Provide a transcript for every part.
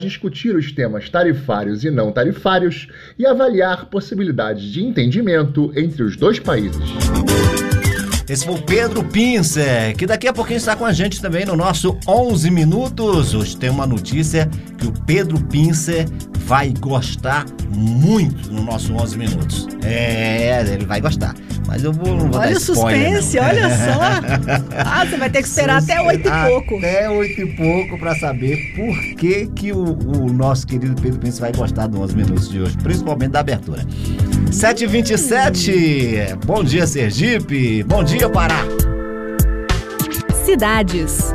discutir os temas tarifários e não tarifários e avaliar possibilidades de entendimento entre os dois países. Esse foi o Pedro Pincer, que daqui a pouquinho está com a gente também no nosso 11 Minutos. Hoje tem uma notícia que o Pedro Pincer vai gostar muito no nosso 11 Minutos. Ele vai gostar. Mas eu não vou dar spoiler. Olha o suspense, olha só. Você vai ter que esperar até 8 e pouco. Até 8 e pouco para saber por que o nosso querido Pedro Pincer vai gostar do 11 Minutos de hoje, principalmente da abertura. 7h27, bom dia Sergipe, bom dia Pará. Cidades.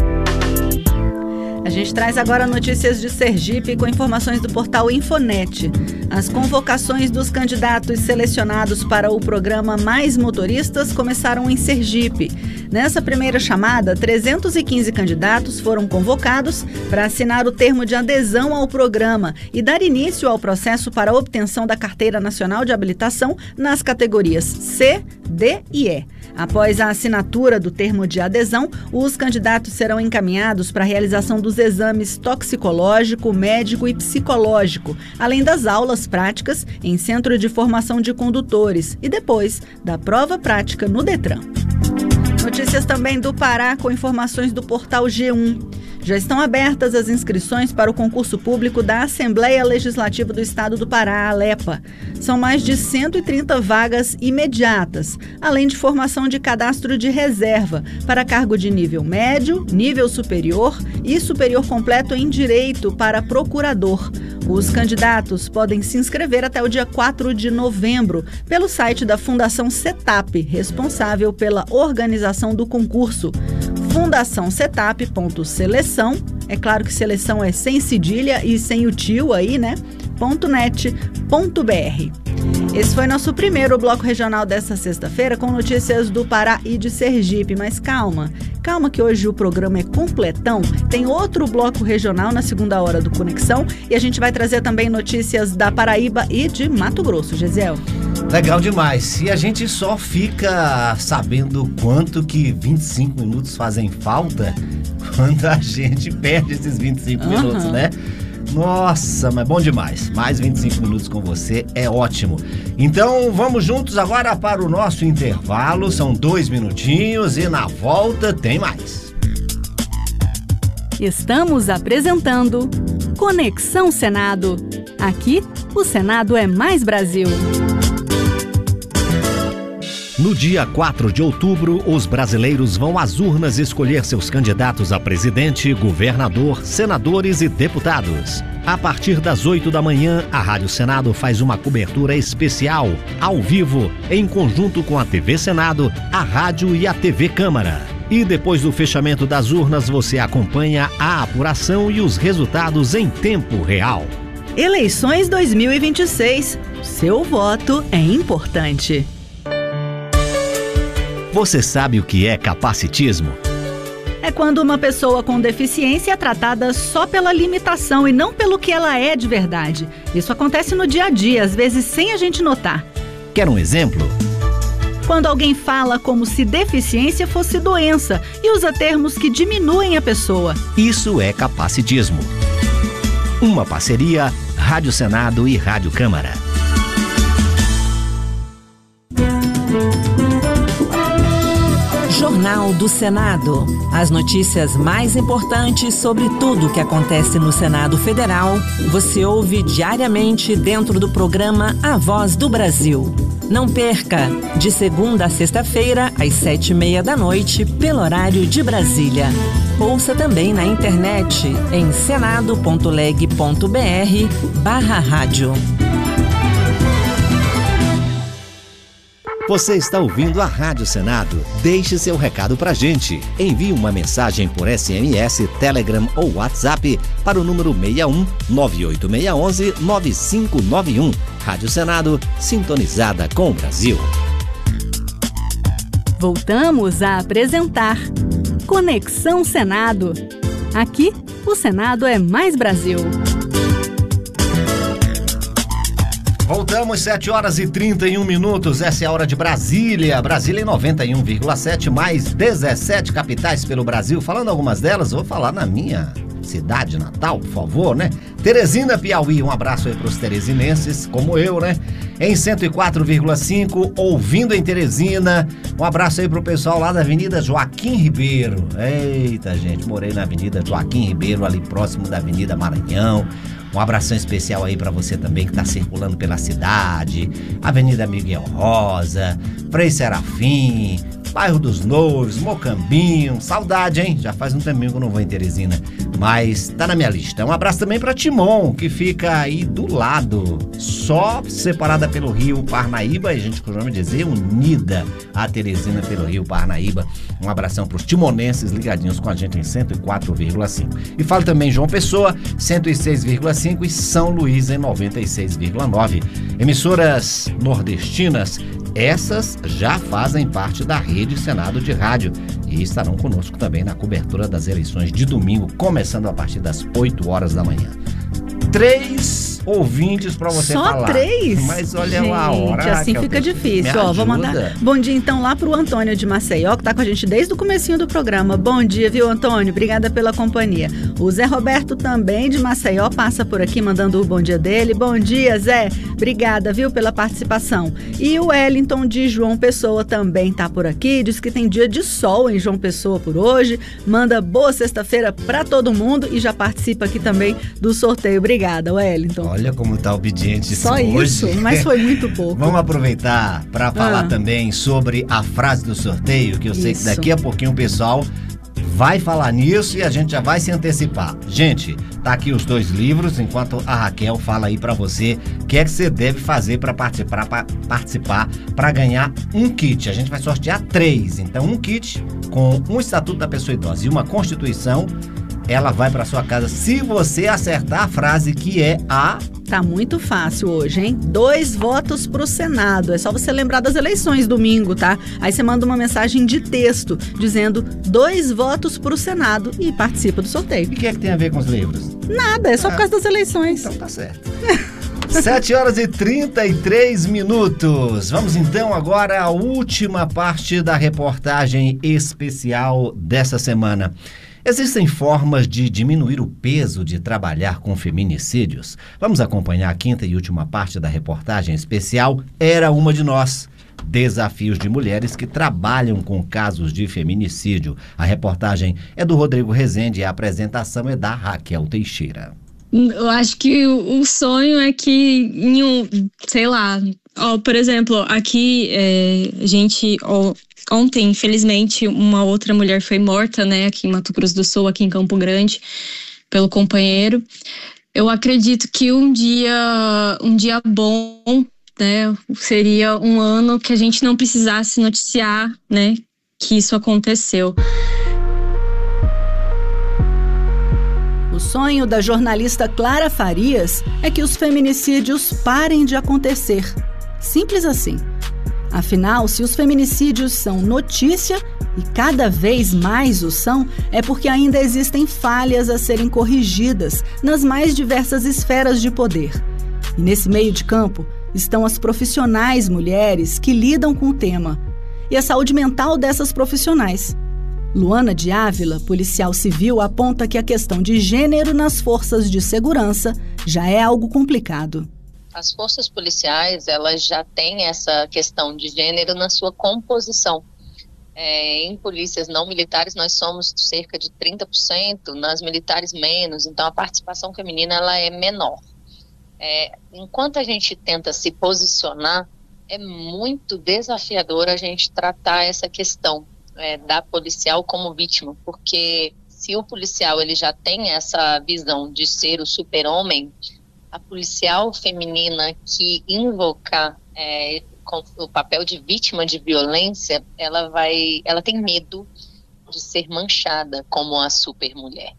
A gente traz agora notícias de Sergipe com informações do portal Infonet. As convocações dos candidatos selecionados para o programa Mais Motoristas começaram em Sergipe. Nessa primeira chamada, 315 candidatos foram convocados para assinar o termo de adesão ao programa e dar início ao processo para a obtenção da Carteira Nacional de Habilitação nas categorias C, D e E. Após a assinatura do termo de adesão, os candidatos serão encaminhados para a realização dos exames toxicológico, médico e psicológico, além das aulas práticas em Centro de Formação de Condutores e depois da prova prática no Detran. Notícias também do Pará com informações do portal G1. Já estão abertas as inscrições para o concurso público da Assembleia Legislativa do Estado do Pará, ALEPA. São mais de 130 vagas imediatas, além de formação de cadastro de reserva para cargo de nível médio, nível superior e superior completo em direito para procurador. Os candidatos podem se inscrever até o dia 4 de novembro pelo site da Fundação CETAP, responsável pela organização do concurso. fundaçãocetap.seleção, é claro que seleção é sem cedilha e sem o tio aí, né? .net.br. Esse foi nosso primeiro bloco regional dessa sexta-feira com notícias do Pará e de Sergipe, mas calma que hoje o programa é completão, tem outro bloco regional na segunda hora do Conexão e a gente vai trazer também notícias da Paraíba e de Mato Grosso, Gesiel. Legal demais. E a gente só fica sabendo quanto que 25 minutos fazem falta quando a gente perde esses 25 minutos, né? Nossa, mas bom demais. Mais 25 minutos com você é ótimo. Então vamos juntos agora para o nosso intervalo. São 2 minutinhos e na volta tem mais. Estamos apresentando Conexão Senado. Aqui, o Senado é mais Brasil. No dia 4 de outubro, os brasileiros vão às urnas escolher seus candidatos a presidente, governador, senadores e deputados. A partir das 8 da manhã, a Rádio Senado faz uma cobertura especial, ao vivo, em conjunto com a TV Senado, a Rádio e a TV Câmara. E depois do fechamento das urnas, você acompanha a apuração e os resultados em tempo real. Eleições 2026. Seu voto é importante. Você sabe o que é capacitismo? É quando uma pessoa com deficiência é tratada só pela limitação e não pelo que ela é de verdade. Isso acontece no dia a dia, às vezes sem a gente notar. Quer um exemplo? Quando alguém fala como se deficiência fosse doença e usa termos que diminuem a pessoa. Isso é capacitismo. Uma parceria Rádio Senado e Rádio Câmara. Jornal do Senado. As notícias mais importantes sobre tudo o que acontece no Senado Federal, você ouve diariamente dentro do programa A Voz do Brasil. Não perca, de segunda a sexta-feira, às 7h30 da noite, pelo horário de Brasília. Ouça também na internet em senado.leg.br/rádio. Você está ouvindo a Rádio Senado? Deixe seu recado pra gente. Envie uma mensagem por SMS, Telegram ou WhatsApp para o número 61 98611 9591. Rádio Senado, sintonizada com o Brasil. Voltamos a apresentar Conexão Senado. Aqui, o Senado é mais Brasil. Voltamos, 7h31. Essa é a hora de Brasília. Brasília em 91,7, mais 17 capitais pelo Brasil. Falando algumas delas, vou falar na minha cidade natal, por favor, né? Teresina, Piauí, um abraço aí pros teresinenses, como eu, né? Em 104,5, ouvindo em Teresina. Um abraço aí pro pessoal lá da Avenida Joaquim Ribeiro. Eita, gente, morei na Avenida Joaquim Ribeiro, ali próximo da Avenida Maranhão. Um abração especial aí pra você também que tá circulando pela cidade. Avenida Miguel Rosa, Frei Serafim, Bairro dos Noivos, Mocambinho. Saudade, hein? Já faz um tempinho que eu não vou em Teresina, mas tá na minha lista. Um abraço também pra Timon, que fica aí do lado, só separada pelo Rio Parnaíba, e a gente costuma dizer unida a Teresina pelo Rio Parnaíba. Um abração pros timonenses ligadinhos com a gente em 104,5. E falo também João Pessoa, 106,5 e São Luís em 96,9. Emissoras nordestinas, essas já fazem parte da Rede Senado de Rádio e estarão conosco também na cobertura das eleições de domingo, começando a partir das 8 horas da manhã. 3 ouvintes pra você só falar. Só 3? Mas olha a hora. Assim fica difícil. Ó, vou mandar bom dia então lá pro Antônio de Maceió, que tá com a gente desde o comecinho do programa. Bom dia, viu, Antônio? Obrigada pela companhia. O Zé Roberto também de Maceió passa por aqui mandando o bom dia dele. Bom dia, Zé. Obrigada, viu, pela participação. E o Wellington de João Pessoa também tá por aqui. Diz que tem dia de sol em João Pessoa por hoje. Manda boa sexta-feira pra todo mundo e já participa aqui também do sorteio. Obrigada, Wellington. Olha como tá obediente só hoje. Isso, mas foi muito pouco. Vamos aproveitar para falar também sobre a frase do sorteio, que eu sei que daqui a pouquinho o pessoal vai falar nisso e a gente já vai se antecipar. Gente, tá aqui os 2 livros, enquanto a Raquel fala aí para você o que é que você deve fazer para participar para ganhar um kit. A gente vai sortear 3, então um kit com um Estatuto da Pessoa Idosa e uma Constituição. Ela vai para sua casa se você acertar a frase que é a... Tá muito fácil hoje, hein? 2 votos pro Senado. É só você lembrar das eleições domingo, tá? Aí você manda uma mensagem de texto dizendo 2 votos pro Senado e participa do sorteio. E o que é que tem a ver com os livros? Nada, é só por causa das eleições. Então tá certo. 7 horas e 33 minutos. Vamos então agora à última parte da reportagem especial dessa semana. Existem formas de diminuir o peso de trabalhar com feminicídios? Vamos acompanhar a 5ª e última parte da reportagem especial Era Uma de Nós. Desafios de mulheres que trabalham com casos de feminicídio. A reportagem é do Rodrigo Rezende e a apresentação é da Raquel Teixeira. Eu acho que o sonho é que por exemplo, aqui a gente... Ontem, infelizmente, uma outra mulher foi morta, né, aqui em Mato Grosso do Sul, aqui em Campo Grande, pelo companheiro. Eu acredito que um dia bom, né, seria um ano que a gente não precisasse noticiar, né, que isso aconteceu. O sonho da jornalista Clara Farias é que os feminicídios parem de acontecer. Simples assim. Afinal, se os feminicídios são notícia, e cada vez mais o são, é porque ainda existem falhas a serem corrigidas nas mais diversas esferas de poder. E nesse meio de campo estão as profissionais mulheres que lidam com o tema e a saúde mental dessas profissionais. Luana de Ávila, policial civil, aponta que a questão de gênero nas forças de segurança já é algo complicado. As forças policiais, elas já têm essa questão de gênero na sua composição. Em polícias não militares, nós somos cerca de 30%, nas militares menos, então a participação feminina ela é menor. Enquanto a gente tenta se posicionar, é muito desafiador a gente tratar essa questão da policial como vítima, porque se o policial ele já tem essa visão de ser o super-homem, a policial feminina que invocar com o papel de vítima de violência, ela tem medo de ser manchada como a supermulher.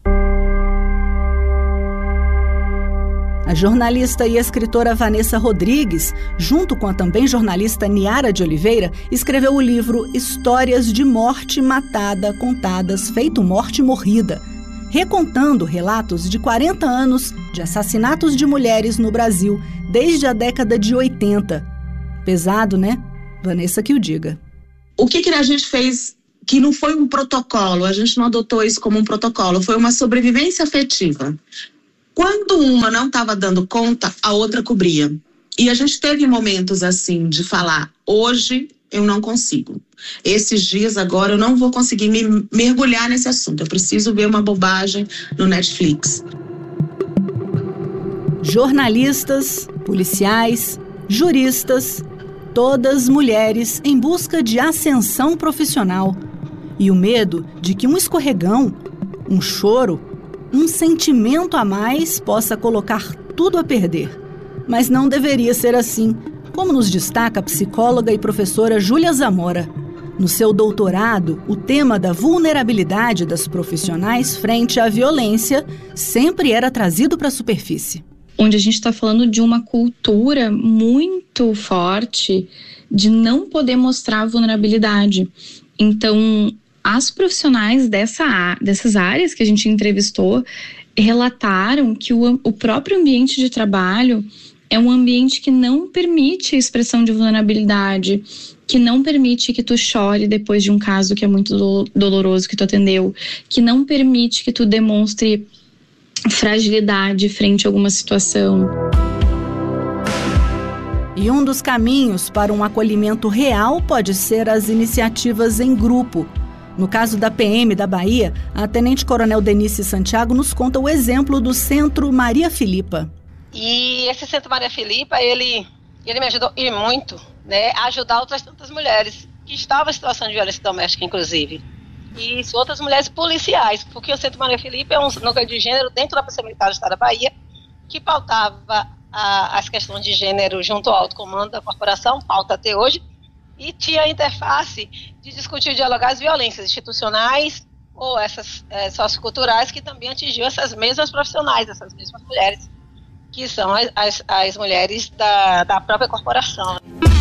A jornalista e escritora Vanessa Rodrigues, junto com a também jornalista Niara de Oliveira, escreveu o livro Histórias de Morte Matada Contadas Feito Morte Morrida, recontando relatos de 40 anos de assassinatos de mulheres no Brasil desde a década de 80. Pesado, né? Vanessa que o diga. O que a gente fez que não foi um protocolo, a gente não adotou isso como um protocolo, foi uma sobrevivência afetiva. Quando uma não estava dando conta, a outra cobria. E a gente teve momentos assim de falar, hoje eu não consigo. Esses dias agora eu não vou conseguir me mergulhar nesse assunto. Eu preciso ver uma bobagem no Netflix. Jornalistas, policiais, juristas, todas mulheres em busca de ascensão profissional. E o medo de que um escorregão, um choro, um sentimento a mais possa colocar tudo a perder. Mas não deveria ser assim, como nos destaca a psicóloga e professora Júlia Zamora. No seu doutorado, o tema da vulnerabilidade das profissionais frente à violência sempre era trazido para a superfície. Onde a gente está falando de uma cultura muito forte de não poder mostrar vulnerabilidade. Então, as profissionais dessas áreas que a gente entrevistou relataram que o próprio ambiente de trabalho é um ambiente que não permite a expressão de vulnerabilidade, que não permite que tu chore depois de um caso que é muito doloroso que tu atendeu, que não permite que tu demonstre fragilidade frente a alguma situação. E um dos caminhos para um acolhimento real pode ser as iniciativas em grupo. No caso da PM da Bahia, a Tenente-Coronel Denise Santiago nos conta o exemplo do Centro Maria Filipa. E esse Centro Maria Filipa, ele me ajudou e muito, né, a ajudar outras tantas mulheres que estavam em situação de violência doméstica, inclusive. E outras mulheres policiais, porque o Centro Maria Filipa é um núcleo de gênero dentro da Polícia Militar do Estado da Bahia, que pautava as questões de gênero junto ao alto comando da corporação, pauta até hoje, e tinha a interface de discutir e dialogar as violências institucionais ou essas socioculturais que também atingiu essas mesmas profissionais, essas mesmas mulheres, que são as mulheres da própria corporação.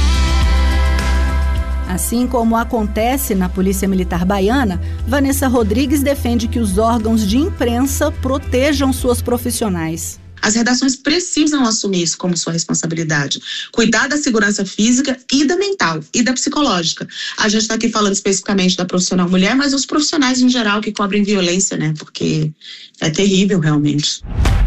Assim como acontece na Polícia Militar Baiana, Vanessa Rodrigues defende que os órgãos de imprensa protejam suas profissionais. As redações precisam assumir isso como sua responsabilidade. Cuidar da segurança física e da mental e da psicológica. A gente está aqui falando especificamente da profissional mulher, mas os profissionais em geral que cobrem violência, né? Porque é terrível realmente.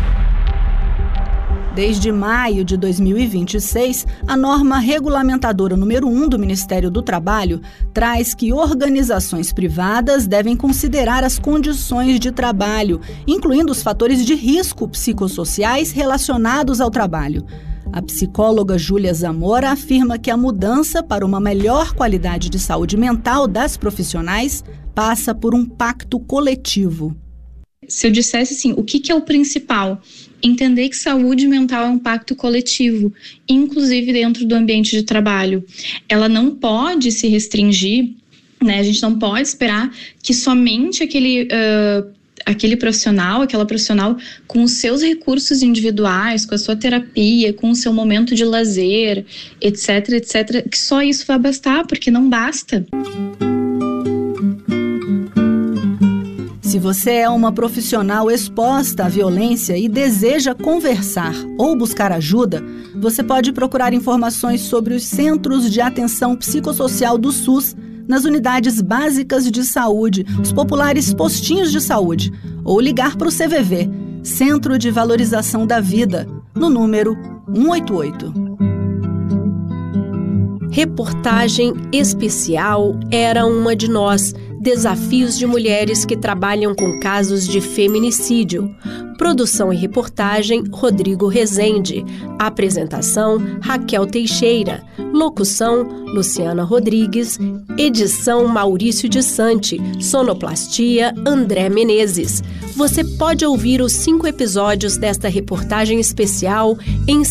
Desde maio de 2026, a norma regulamentadora número 1 do Ministério do Trabalho traz que organizações privadas devem considerar as condições de trabalho, incluindo os fatores de risco psicossociais relacionados ao trabalho. A psicóloga Júlia Zamora afirma que a mudança para uma melhor qualidade de saúde mental das profissionais passa por um pacto coletivo. Se eu dissesse assim, o que é o principal? Entender que saúde mental é um pacto coletivo, inclusive dentro do ambiente de trabalho. Ela não pode se restringir, né? A gente não pode esperar que somente aquele profissional, aquela profissional com os seus recursos individuais, com a sua terapia, com o seu momento de lazer, etc, que só isso vai bastar, porque não basta. Se você é uma profissional exposta à violência e deseja conversar ou buscar ajuda, você pode procurar informações sobre os Centros de Atenção Psicossocial do SUS nas unidades básicas de saúde, os populares postinhos de saúde, ou ligar para o CVV, Centro de Valorização da Vida, no número 188. Reportagem especial Era Uma de Nós. Desafios de mulheres que trabalham com casos de feminicídio. Produção e reportagem, Rodrigo Rezende. Apresentação, Raquel Teixeira. Locução, Luciana Rodrigues. Edição, Maurício de Sante. Sonoplastia, André Menezes. Você pode ouvir os 5 episódios desta reportagem especial em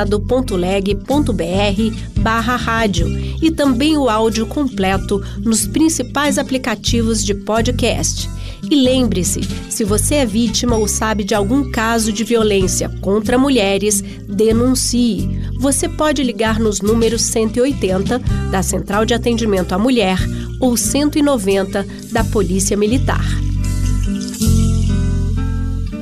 senado.leg.br/rádio e também o áudio completo nos principais aplicativos de podcast. E lembre-se, se você é vítima ou sabe de algum caso de violência contra mulheres, denuncie. Você pode ligar nos números 180 da Central de Atendimento à Mulher ou 190 da Polícia Militar.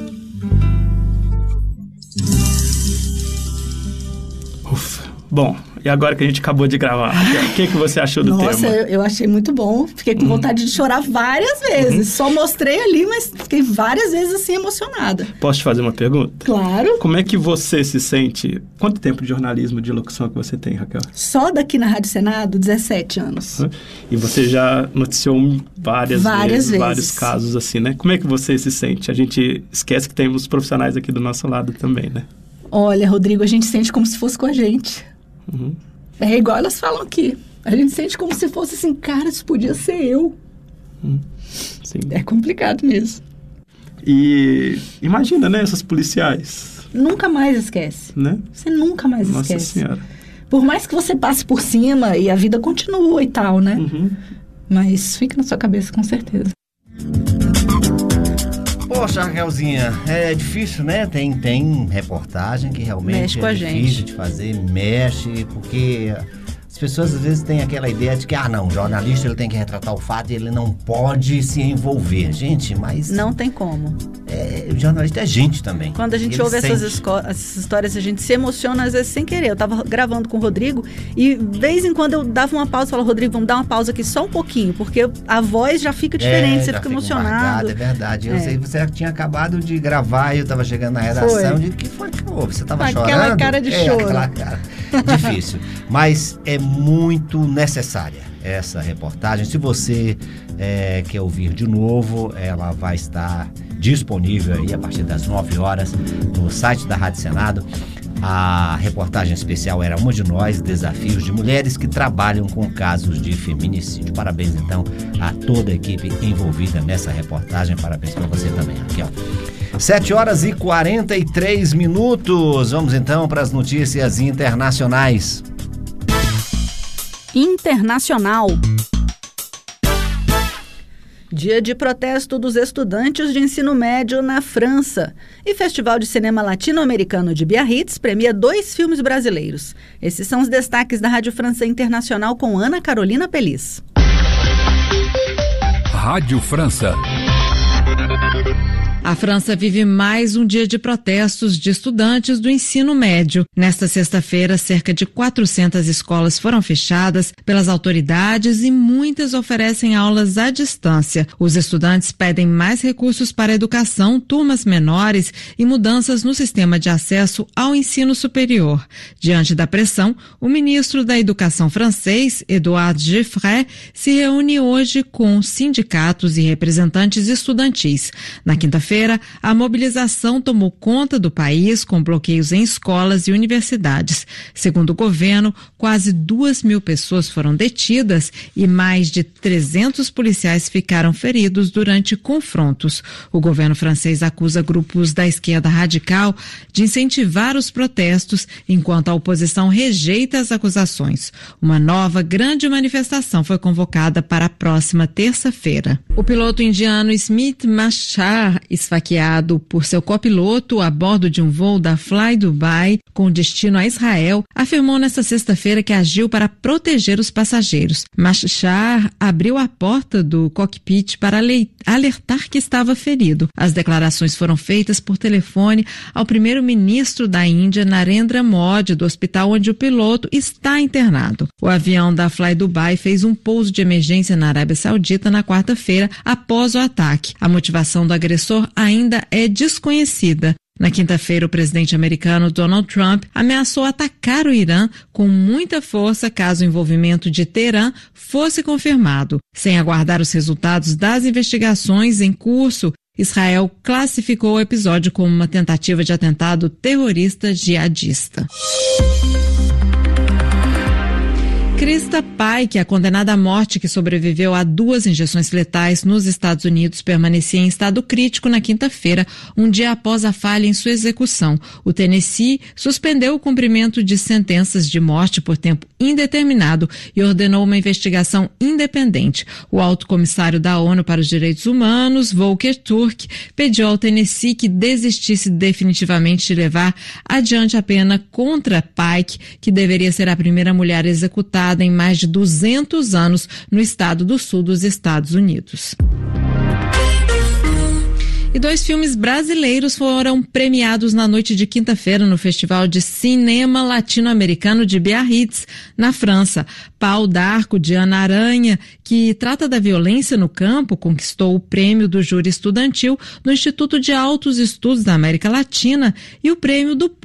Ufa. Bom, E agora que a gente acabou de gravar, o que você achou do tema? Nossa, eu achei muito bom. Fiquei com vontade de chorar várias vezes. Só mostrei ali, mas fiquei várias vezes assim emocionada. Posso te fazer uma pergunta? Claro. Como é que você se sente? Quanto tempo de jornalismo, de locução que você tem, Raquel? Só daqui na Rádio Senado, 17 anos. E você já noticiou várias vezes, vários casos assim, né? Como é que você se sente? A gente esquece que temos profissionais aqui do nosso lado também, né? Olha, Rodrigo, a gente sente como se fosse com a gente. É igual elas falam aqui. A gente sente como se fosse assim, cara, isso podia ser eu. Sim. É complicado mesmo. E imagina, né, essas policiais. Nunca mais esquece. Né? Você nunca mais esquece. Nossa Senhora. Por mais que você passe por cima e a vida continua e tal, né? Mas fica na sua cabeça, com certeza. Poxa, Raquelzinha, é difícil, né? Tem reportagem que realmente mexe com a difícil gente de fazer, mexe, porque as pessoas às vezes têm aquela ideia de que, não, o jornalista ele tem que retratar o fato e ele não pode se envolver. Gente, mas... Não tem como. O jornalista é gente também. Quando a gente ouve essas histórias, a gente se emociona, às vezes, sem querer. Eu tava gravando com o Rodrigo e, de vez em quando, eu dava uma pausa e falava, Rodrigo, vamos dar uma pausa aqui só um pouquinho, porque a voz já fica diferente, você fica emocionado. É verdade. Eu sei que você tinha acabado de gravar e eu tava chegando na redação. O que foi que houve? Você tava chorando? Aquela cara de choro. Aquela cara. Difícil. Mas é muito necessária essa reportagem. Se você quer ouvir de novo, ela vai estar disponível aí a partir das 9 horas no site da Rádio Senado. A reportagem especial era Uma de Nós, desafios de mulheres que trabalham com casos de feminicídio. Parabéns, então, a toda a equipe envolvida nessa reportagem. Parabéns para você também, Raquel. 7h43. Vamos, então, para as notícias internacionais. Internacional. Dia de protesto dos estudantes de ensino médio na França. E Festival de Cinema Latino-Americano de Biarritz premia 2 filmes brasileiros. Esses são os destaques da Rádio França Internacional com Ana Carolina Pelis. Rádio França. A França vive mais um dia de protestos de estudantes do ensino médio. Nesta sexta-feira, cerca de 400 escolas foram fechadas pelas autoridades e muitas oferecem aulas à distância. Os estudantes pedem mais recursos para a educação, turmas menores e mudanças no sistema de acesso ao ensino superior. Diante da pressão, o ministro da Educação francês, Édouard Geoffroy, se reúne hoje com sindicatos e representantes estudantis. Na quinta-feira, a mobilização tomou conta do país com bloqueios em escolas e universidades. Segundo o governo, quase 2.000 pessoas foram detidas e mais de 300 policiais ficaram feridos durante confrontos. O governo francês acusa grupos da esquerda radical de incentivar os protestos, enquanto a oposição rejeita as acusações. Uma nova grande manifestação foi convocada para a próxima terça-feira. O piloto indiano Smit Machar, esfaqueado por seu copiloto a bordo de um voo da Fly Dubai com destino a Israel, afirmou nesta sexta-feira que agiu para proteger os passageiros. Machar abriu a porta do cockpit para alertar que estava ferido. As declarações foram feitas por telefone ao primeiro-ministro da Índia, Narendra Modi, do hospital onde o piloto está internado. O avião da Fly Dubai fez um pouso de emergência na Arábia Saudita na quarta-feira após o ataque. A motivação do agressor ainda é desconhecida. Na quinta-feira, o presidente americano Donald Trump ameaçou atacar o Irã com muita força caso o envolvimento de Teherã fosse confirmado. Sem aguardar os resultados das investigações em curso, Israel classificou o episódio como uma tentativa de atentado terrorista jihadista. Krista Paik, a condenada à morte que sobreviveu a 2 injeções letais nos Estados Unidos, permanecia em estado crítico na quinta-feira, um dia após a falha em sua execução. O Tennessee suspendeu o cumprimento de sentenças de morte por tempo indeterminado e ordenou uma investigação independente. O alto comissário da ONU para os Direitos Humanos, Volker Turk, pediu ao Tennessee que desistisse definitivamente de levar adiante a pena contra Paik, que deveria ser a primeira mulher executada em mais de 200 anos no estado do sul dos Estados Unidos. E 2 filmes brasileiros foram premiados na noite de quinta-feira no Festival de Cinema Latino-Americano de Biarritz, na França. Pau d'Arco, de Ana Aranha, que trata da violência no campo, conquistou o prêmio do júri estudantil do Instituto de Altos Estudos da América Latina e o prêmio do